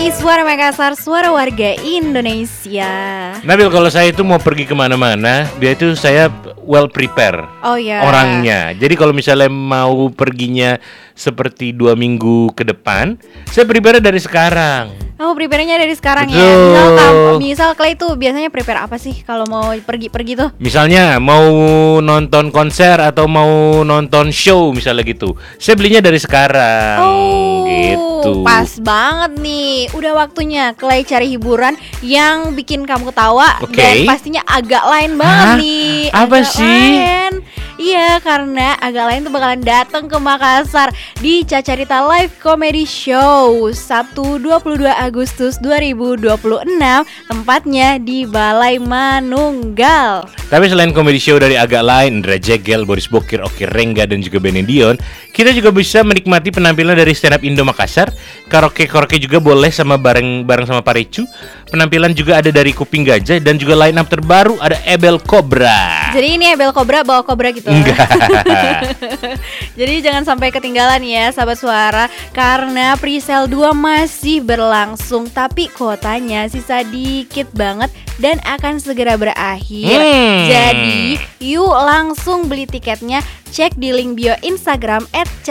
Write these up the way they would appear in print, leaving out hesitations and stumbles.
Ini Suara Makassar, suara warga Indonesia. Nabil, kalau saya itu mau pergi kemana-mana, dia itu saya well prepare. Oh ya. Orangnya. Jadi kalau misalnya mau perginya seperti 2 minggu ke depan, saya prepare dari sekarang. Oh, prepare-nya dari sekarang Betul. ya. Misal Clay tuh biasanya prepare apa sih kalau mau pergi-pergi tuh? Misalnya mau nonton konser atau mau nonton show misalnya gitu, saya belinya dari sekarang. Gitu. Pas banget nih. Udah waktunya Clay cari hiburan yang bikin kamu ketawa. Oke. Dan pastinya agak lain banget Hah? nih. Apa Agak sih? lain. Iya, karena agak lain tuh bakalan datang ke Makassar di Cacarita Live Comedy Show Sabtu 22 Agustus 2026. Tempatnya di Balai Manunggal. Tapi selain komedi show dari agak lain, Indra Jegel, Boris Bokir, Oki Rengga, dan juga Benny Dion, kita juga bisa menikmati penampilan dari stand up Indo Makassar. Karaoke juga boleh sama bareng sama Parecu. Penampilan juga ada dari Kuping Gajah dan juga line up terbaru ada Ebel Cobra. Jadi ini Ebel Cobra bawa Cobra gitu. Enggak. Jadi jangan sampai ketinggalan ya sahabat suara, karena presale 2 masih berlangsung, tapi kuotanya sisa dikit banget dan akan segera berakhir. Jadi yuk langsung beli tiketnya, cek di link bio Instagram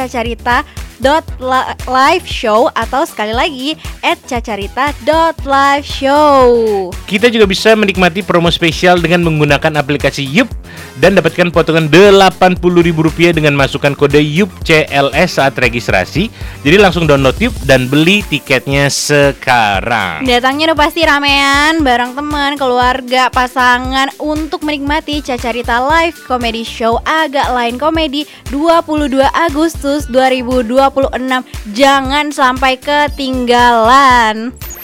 @cacarita.liveshow atau sekali lagi @cacarita.liveshow. Kita juga bisa menikmati promo spesial dengan menggunakan aplikasi Yup dan dapatkan potongan Rp80.000 dengan masukkan kode Yup CLS saat registrasi. Jadi langsung download Yup dan beli tiketnya sekarang. Datangnya udah pasti ramean, bareng teman, keluarga, pasangan untuk menikmati Cacarita Live Comedy Show Agak Lain Komedi 22 Agustus 2026. Jangan sampai ketinggalan.